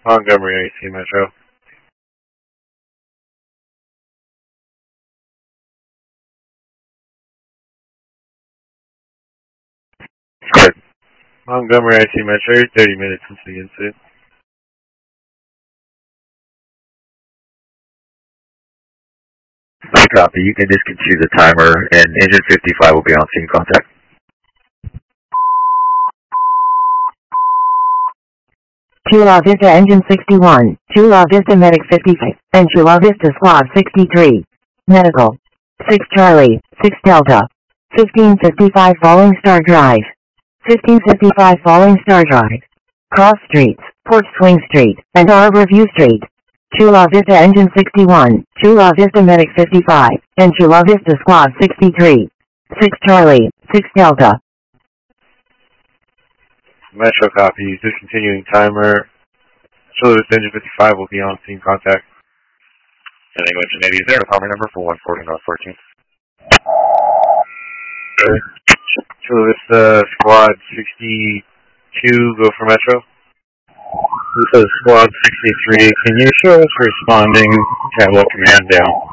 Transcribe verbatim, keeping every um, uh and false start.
Montgomery, A C Metro. Good. Montgomery, A C Metro, thirty minutes since the incident. Copy. You can discontinue the timer, and engine fifty-five will be on scene contact. Chula Vista Engine sixty-one, Chula Vista Medic fifty-five, and Chula Vista Squad sixty-three. Medical. six Charlie, six Delta. fifteen fifty-five Falling Star Drive. fifteen fifty-five Falling Star Drive. Cross Streets, Port Swing Street, and Arbor View Street. Chula Vista Engine sixty-one, Chula Vista Medic fifty-five, and Chula Vista Squad sixty-three. six Charlie, six Delta. Metro copy. Discontinuing timer. Chula Vista Engine fifty-five will be on scene contact. And English Navy is there. Department number for one forty North fourteenth. Chula Vista Squad sixty-two, go for Metro. This is Squad sixty-three. Can you show us responding Tableau Command down?